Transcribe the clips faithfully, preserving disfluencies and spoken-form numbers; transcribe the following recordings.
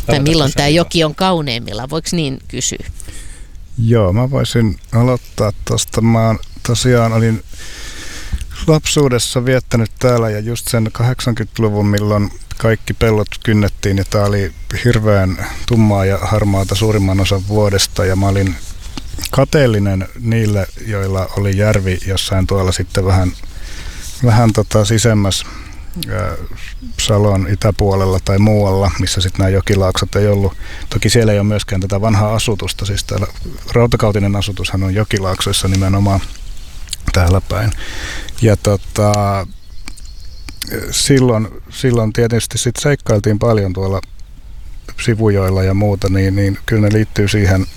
Tai milloin tämä joki on kauneimmillaan, voiko niin kysyä? Joo, mä voisin aloittaa tuosta. Mä tosiaan olin lapsuudessa viettänyt täällä ja just sen kahdeksankymmentäluvun, milloin kaikki pellot kynnettiin ja tää oli hirveän tummaa ja harmaata suurimman osan vuodesta ja mä olin kateellinen niille, joilla oli järvi jossain tuolla sitten vähän, vähän tota sisemmäs Salon itäpuolella tai muualla, missä sitten nämä jokilaaksot ei ollut. Toki siellä ei ole myöskään tätä vanhaa asutusta, siis täällä rautakautinen asutushan on jokilaaksoissa nimenomaan täällä päin. Ja tota, silloin, silloin tietysti sitten seikkailtiin paljon tuolla sivujoilla ja muuta, niin, niin kyllä ne liittyy siihen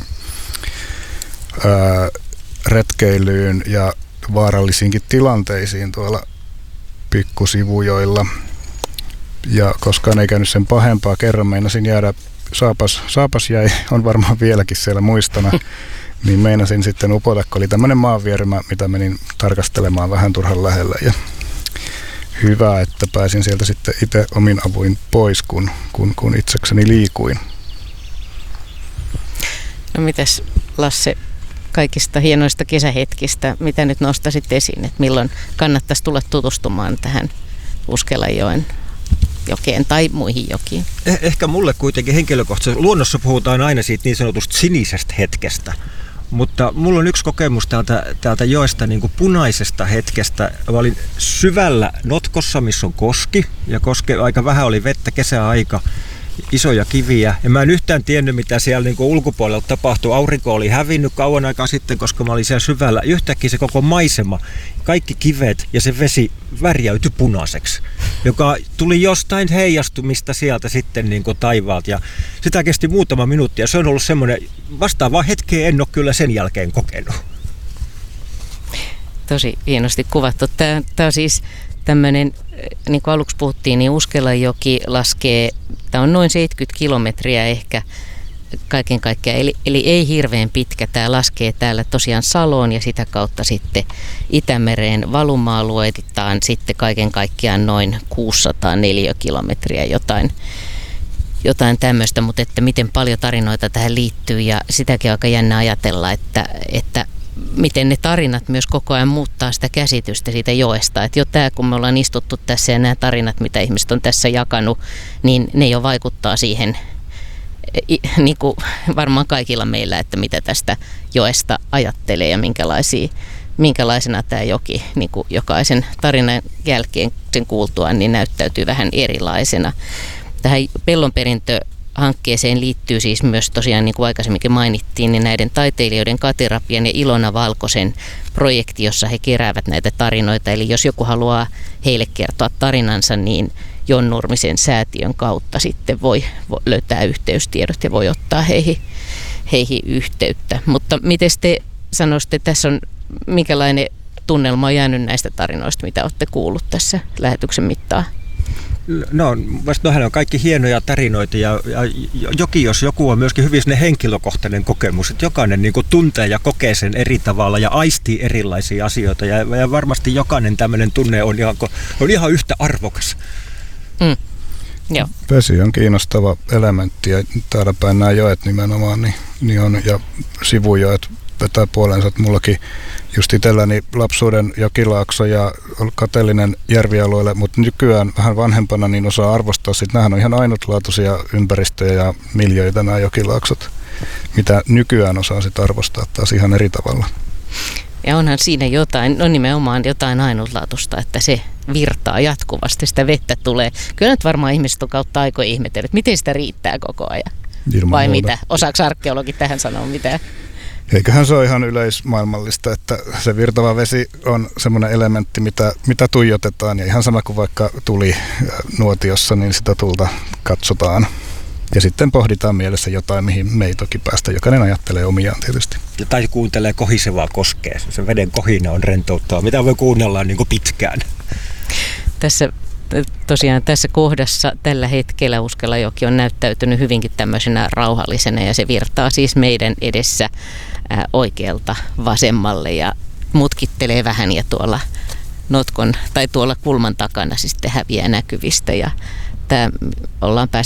ää, retkeilyyn ja vaarallisiinkin tilanteisiin tuolla pikkusivujoilla. Ja koskaan ei käynyt sen pahempaa, kerran meinasin jäädä, saapas, saapas jäi, on varmaan vieläkin siellä muistona, niin meinasin sitten upota, kun oli tämmöinen maanviermä, mitä menin tarkastelemaan vähän turhan lähellä. Ja hyvä, että pääsin sieltä sitten itse omin avuin pois, kun, kun, kun itsekseni liikuin. No mitäs Lasse, kaikista hienoista kesähetkistä, mitä nyt nostaisit esiin, että milloin kannattaisi tulla tutustumaan tähän Uskelanjoen jokeen tai muihin jokiin? Eh- ehkä mulle kuitenkin henkilökohtaisesti. Luonnossa puhutaan aina siitä niin sanotusta sinisestä hetkestä, mutta mulla on yksi kokemus täältä, täältä joesta niin kuin punaisesta hetkestä. Mä olin syvällä notkossa, missä on koski, ja koske aika vähän oli vettä, kesäaika, isoja kiviä. Ja mä en yhtään tiennyt, mitä siellä niin kuin ulkopuolella tapahtui. Aurinko oli hävinnyt kauan aikaa sitten, koska mä olin siellä syvällä. Yhtäkkiä se koko maisema, kaikki kivet ja se vesi värjäytyi punaiseksi, joka tuli jostain heijastumista sieltä sitten niin kuin taivaalta. Ja sitä kesti muutama minuutti ja se on ollut semmoinen vastaava hetkeä, en ole kyllä sen jälkeen kokenut. Tosi hienosti kuvattu. Tämä, tämä on siis tämmöinen, niin kuin aluksi puhuttiin, niin Uskelanjoki laskee, tämä on noin seitsemänkymmentä kilometriä ehkä kaiken kaikkiaan, eli, eli ei hirveän pitkä. Tämä laskee täällä tosiaan Saloon ja sitä kautta sitten Itämereen valuma-alueitaan sitten kaiken kaikkiaan noin kuusisataa neliökilometriä jotain, jotain tämmöistä, mutta että miten paljon tarinoita tähän liittyy ja sitäkin on aika jännä ajatella, että, että miten ne tarinat myös koko ajan muuttaa sitä käsitystä siitä joesta. Että jo tämä, kun me ollaan istuttu tässä ja nämä tarinat, mitä ihmiset on tässä jakanut, niin ne jo vaikuttaa siihen, niin kuin varmaan kaikilla meillä, että mitä tästä joesta ajattelee ja minkälaisia, minkälaisena tämä joki niin kuin jokaisen tarinan jälkeen sen kuultuaan niin näyttäytyy vähän erilaisena. Tähän pellonperintö hankkeeseen liittyy siis myös tosiaan, niin kuin aikaisemminkin mainittiin, niin näiden taiteilijoiden Kati Rapian ja Ilona Valkosen projekti, jossa he keräävät näitä tarinoita. Eli jos joku haluaa heille kertoa tarinansa, niin Jon Nurmisen säätiön kautta sitten voi, voi löytää yhteystiedot ja voi ottaa heihin, heihin yhteyttä. Mutta miten te sanoisitte, tässä on minkälainen tunnelma on jäänyt näistä tarinoista, mitä olette kuullut tässä lähetyksen mittaan? No, nohän on kaikki hienoja tarinoita ja, ja joki, jos joku on myöskin hyvin henkilökohtainen kokemus, että jokainen niin kuin tuntee ja kokee sen eri tavalla ja aistii erilaisia asioita ja, ja varmasti jokainen tämmöinen tunne on ihan, on ihan yhtä arvokas. Mm. Joo. Vesi on kiinnostava elementti ja täällä päin nämä joet nimenomaan niin, niin on, ja sivujoet vetää puolensa, että mullakin just itselläni lapsuuden jokilaakso ja kateellinen järvialueelle, mutta nykyään vähän vanhempana niin osaa arvostaa. Sitten nämähän on ihan ainutlaatuisia ympäristöjä ja miljöitä nämä jokilaaksot, mitä nykyään osaa sit arvostaa taas ihan eri tavalla. Ja onhan siinä jotain, no nimenomaan jotain ainutlaatuista, että se virtaa jatkuvasti, sitä vettä tulee. Kyllä nyt varmaan ihmiset on kautta aikoja ihmetellyt, miten sitä riittää koko ajan. Ilman vai muuta. Mitä? Osaako arkeologit tähän sanoa mitään? Eiköhän se ole ihan yleismaailmallista, että se virtava vesi on semmoinen elementti, mitä, mitä tuijotetaan. Ja ihan sama kuin vaikka tuli nuotiossa, niin sitä tulta katsotaan. Ja sitten pohditaan mielessä jotain, mihin me ei toki päästä. Jokainen ajattelee omiaan tietysti. Ja tai kuuntelee kohisevaa koskea. Se veden kohina on rentouttava. Mitä voi kuunnella niin kuin pitkään? Tässä tosiaan tässä kohdassa tällä hetkellä Uskelanjoki on näyttäytynyt hyvinkin tämmöisenä rauhallisena ja se virtaa siis meidän edessä ää, oikealta vasemmalle ja mutkittelee vähän ja tuolla notkon tai tuolla kulman takana siis häviää näkyvistä ja tämä ollaan päästy